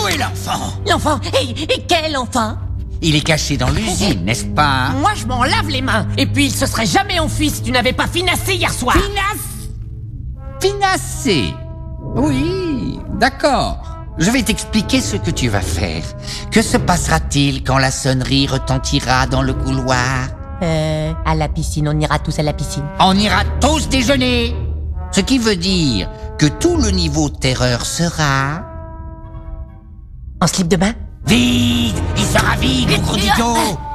est l'enfant? L'enfant? Et quel enfant? Il est caché dans l'usine, n'est-ce pas? Moi, je m'en lave les mains. Et puis, il se serait jamais enfui si tu n'avais pas finassé hier soir. Finassé? Oui, d'accord. Je vais t'expliquer ce que tu vas faire. Que se passera-t-il quand la sonnerie retentira dans le couloir? À la piscine, on ira tous à la piscine. On ira tous déjeuner. Ce qui veut dire que tout le niveau de terreur sera... En slip de bain? Vide! Il sera vide, mon gros Dido!